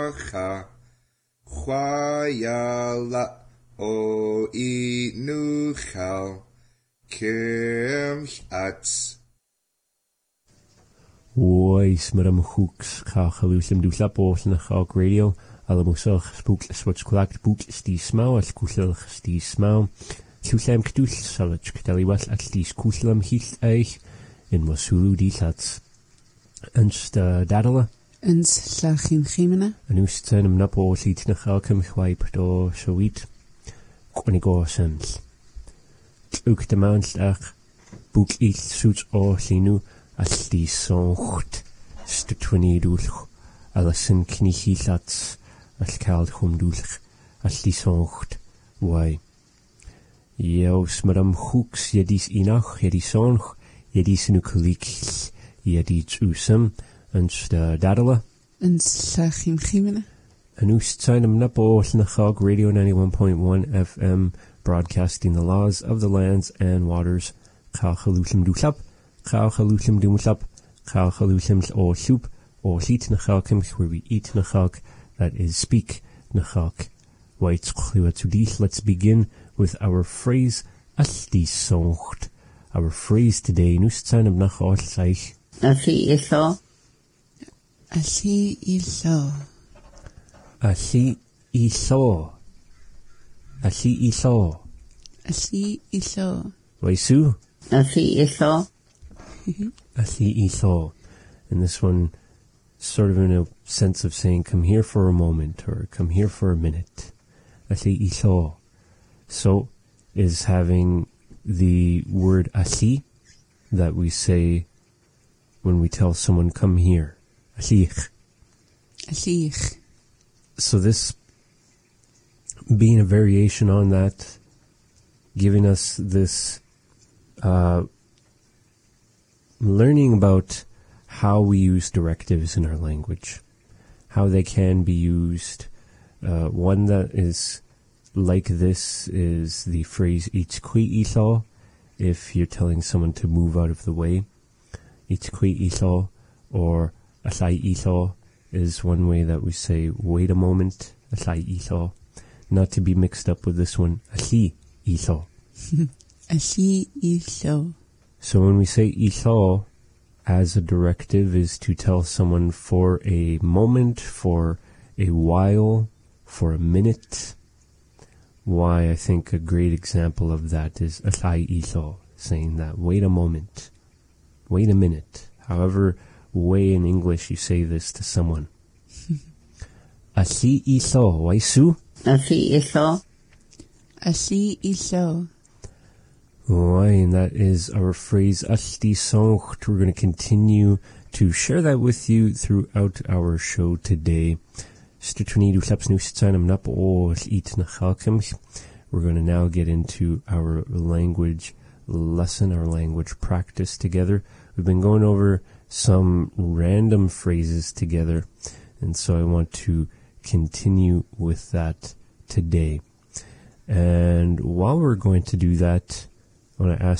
Nacha Chwayala O Inuchal Kirmchatz Ois Madam Hooks Kachalusem Dusla Boslnachak Radio Alamusach Spook Swatchklak Book Sti Smau as Kusel Sti Smau Tusem Kdus Salach Deliwas at Stis Kuslam His Eich in Wasulu Disats Unst Dadala Uns Lachin Chimena Anustenum Napo Sitnachalkem Chwipe do Sowit Quanigo Sens Uk de Maanstach Book Eat Suits O Sinu as die soncht stutwani dulch alasin knichi lats as kald hum dulch as die soncht why Jeus madam hooks jedis inach jedis sonch jedis nukulik jedis usam and dadala and Sachim Chimena Anustsainam Napo Nachag Radio 91.1 FM broadcasting the laws of the lands and waters Kachalusum Dulap Chachalusum Dumlap, Chachalusums or soup, or seat Nachalkums, where we eat Nachalk, that is speak Nachalk. Let's begin with our phrase Asti Soncht. Our phrase today, Nustsan of Nachal Saich. Asi Iso. Asi Iso. Asi Iso. Asi Iso. Asi Iso. Waisu? Asi Iso. Asi Iso. And this one sort of in a sense of saying, come here for a moment, or come here for a minute. Asi Iso. So is having the word asi that we say when we tell someone, come here. Asich. Asich. So this being a variation on that, giving us this learning about how we use directives in our language, how they can be used. One that is like this is the phrase "Itzkui iso," if you're telling someone to move out of the way. "Itzkui iso" or "Asai iso" is one way that we say "wait a moment." "Asai iso," not to be mixed up with this one "Asi iso." Asi iso. So when we say iso as a directive is to tell someone for a moment, for a while, for a minute. Why, I think a great example of that is asai iso, saying that, wait a moment, wait a minute. However way in English you say this to someone. Asi iso, waisu? Asi Iso. Asi iso. Why, and that is our phrase Asti Soncht. We're going to continue to share that with you throughout our show today. We're going to now get into our language lesson, our language practice together. We've been going over some random phrases together, and so I want to continue with that today. And while we're going to do that, I want to ask